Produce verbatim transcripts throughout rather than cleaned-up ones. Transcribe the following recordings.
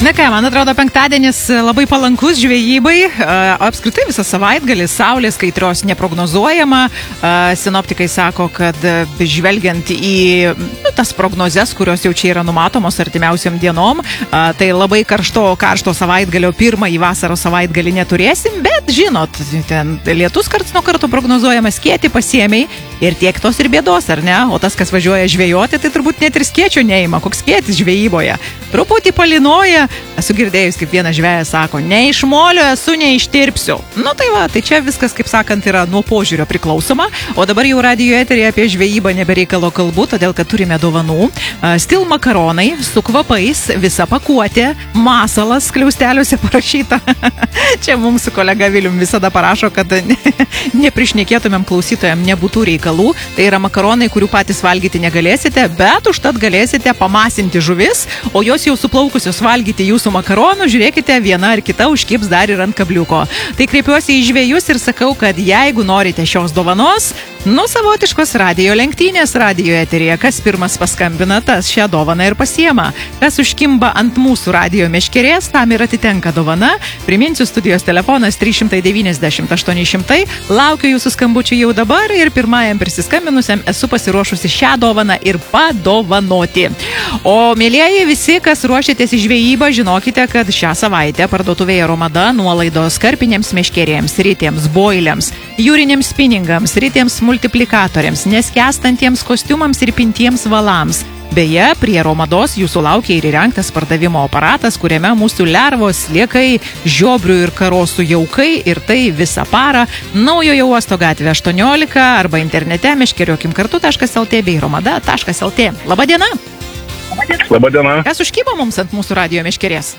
Na ką, man atrodo, penktadienis labai palankus žvejybai, apskritai visą savaitgalį saulės kaitros neprognozuojama. Sinoptikai sako, kad žvelgiant į nu, tas prognozes, kurios jau čia yra numatomos artimiausiam dienom, tai labai karšto, karšto savaitgalio pirmąjį vasaros savaitgalį neturėsim, bet žinot, ten lietus karts nuo karto prognozuojamas, skėtį pasiėmei ir tiek tos ir bėdos, ar ne? O tas, kas važiuoja žvejoti, tai turbūt net ir skėčio neima, koks skėtis žvejyboje. Truputį palinoja, esu girdėjus, kaip vienas žvejas sako, ne iš molio esu, neištirpsiu. Nu tai va, tai čia viskas, kaip sakant, yra nuo požiūrio priklausoma. O dabar jau radijo eterėje apie žvejybą nebereikalo kalbų, todėl kad turime dovanų. Stil makaronai su kvapais, visa pakuotė, masalas skliausteliuose parašyta. Čia mums su kolega Vilium visada parašo, kad neprišnekėtumėm klausytojam nebūtų reikalų. Tai yra makaronai, kurių patys valgyti negalėsite, bet užtat galėsite pamasinti žuvis, o jos jau suplaukusios valgyti jūsų makaronų, žiūrėkite, viena ar kita užkips dar ir ant kabliuko. Tai kreipiuosi į žvejus ir sakau, kad jeigu norite šios dovanos, nu savotiškos radijo lenktynės radijo eterėje, kas pirmas paskambina, tas šią dovaną ir pasiema. Kas užkimba ant mūsų radijo meškerės, tam ir atitenka dovana. Priminsiu, studijos telefonas trys devyniasdešimt aštuoni šimtai. Laukiu jūsų skambučių jau dabar ir pirmajam prisiskambinusiam esu pasiruošusi šią dovaną ir padovanoti. O mėlieji visi, kas ruošiatės į žvejybą, žinokite, kad šią savaitę parduotuvėje Romada nuolaidos karpinėms meškerėms, ritėms, boiliams, jūriniams spiningams, ritėms multiplikatoriams, neskęstantiems kostiumams ir pintiems valams. Beje, prie Romados jūsų laukia ir įrengtas pardavimo aparatas, kuriame mūsų lervos, sliekai, žiobrių ir karosų jaukai ir tai visą parą. Naujojo uosto gatvė aštuoniolika arba internete meškeriokim kartu taškas lt bei romada taškas lt. Labą dieną! Labą dieną. Kas užkybo mums ant mūsų radijo meškerės?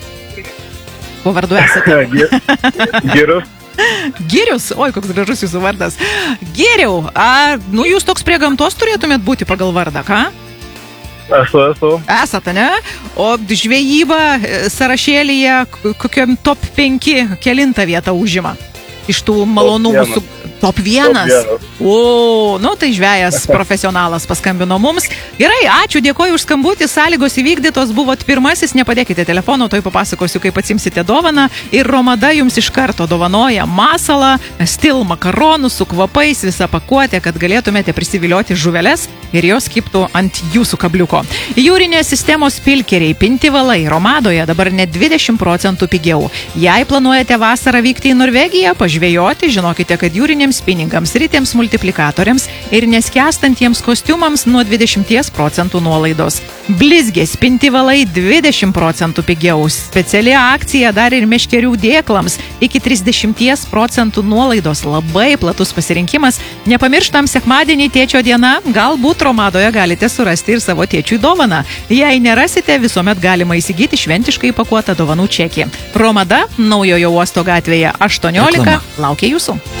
Po vardu esate? Girius. Girius, oi, koks gražus jūsų vardas. Giriau, a, nu jūs toks prie gamtos turėtumėt būti pagal vardą, ką? Esu, esu. Esate, ne? O žvejyba sąrašėlyje kokiam top penki kelintą vietą užima? Iš tų malonumų su... Top vienas? Top vienas. O, nu tai žvejas profesionalas paskambino mums. Gerai, ačiū, dėkoju už skambutį, sąlygos įvykdytos, buvot pirmasis, nepadėkite telefono, toj papasakosiu, kaip atsimsite dovaną. Ir Romada jums iš karto dovanoja masalą, stil makaronų su kvapais, visą pakuotę, kad galėtumėte prisivilioti žuveles ir jos kiptų ant jūsų kabliuko. Jūrinės sistemos pilkeriai, pinti valai Romadoje dabar net dvidešimt procentų pigiau. Jei planuojate vasarą vykti į Norvegiją, pažvejoti, žinokite, kad jūrinėms spiningams, ritėms multiplikatoriams ir neskęstantiems kostiumams nuo dvidešimt procentų nuolaidos. Blizgės pinti valai dvidešimt procentų pigiau. Speciali akcija dar ir meškerių dėklams iki trisdešimt procentų nuolaidos. Labai platus pasirinkimas. Nepamirštam, sekmadienį tėčio diena, galbūt Romadoje galite surasti ir savo tėčiui dovaną. Jei nerasite, visuomet galima įsigyti šventiškai pakuotą dovanų čekį. Romada, Naujojo uosto gatvėje aštuoniolika, laukia jūsų.